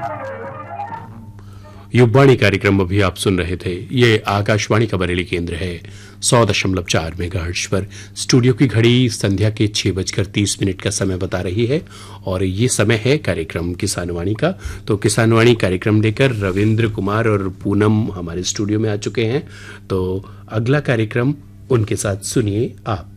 युववाणी कार्यक्रम अभी आप सुन रहे थे। ये आकाशवाणी का बरेली केंद्र है 100.4 मेगाहर्ट्ज पर। स्टूडियो की घड़ी संध्या के 6:30 का समय बता रही है और ये समय है कार्यक्रम किसानवाणी का। तो किसानवाणी कार्यक्रम लेकर रविंद्र कुमार और पूनम हमारे स्टूडियो में आ चुके हैं। तो अगला कार्यक्रम उनके साथ सुनिए आप।